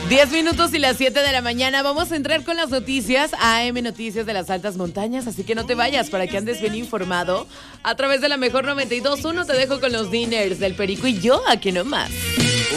10 minutos y las 7 de la mañana. Vamos a entrar con las noticias, AM Noticias de las Altas Montañas, así que no te vayas para que andes bien informado. A través de la mejor 92.1 te dejo con los dinners del Perico y yo, aquí nomás.